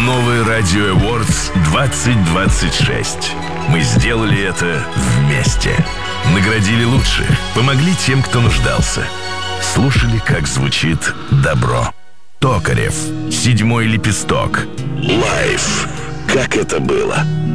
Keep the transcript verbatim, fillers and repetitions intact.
Новый Радио Awards двадцать двадцать шесть. Мы сделали это вместе. Наградили лучших, помогли тем, кто нуждался. Слушали, как звучит добро. Токарев. Седьмой лепесток. Лайф. Как это было?